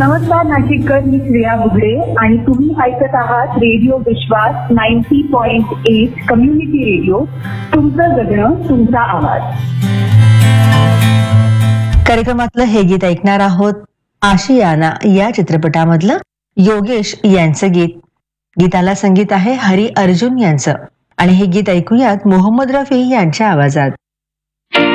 नमस्कार नाशिककर, मी श्रेया बुगडे आणि तुम्ही ऐकत आहात रेडिओ विश्वास 90.8 कम्युनिटी रेडिओ. तुमचं जगणं, तुमचा आवाज. कार्यक्रमातलं हे गीत ऐकणार आहोत. आशियाना या चित्रपटामधलं योगेश यांचं गीत. गीताला संगीत आहे हरी अर्जुन यांचं आणि हे गीत ऐकूयात मोहम्मद रफी यांच्या आवाजात.